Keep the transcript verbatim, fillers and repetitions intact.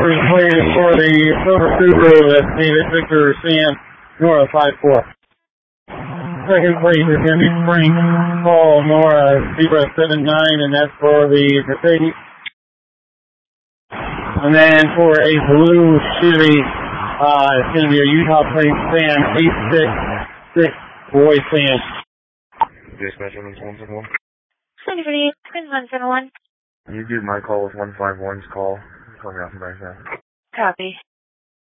numbers please for the Silver Subaru that's David Victor Sam Nora five four. Second please is going to be Frank Paul Nora Zebra seven nine, and that's for the Mercedes. And then for a blue Chevy, uh, it's going to be a Utah plate Sam eight six six Roy Sam. Dispatch one seven one. Thank you for the one seven one. You do my call with one five one's call. Tell me off the back now. Copy.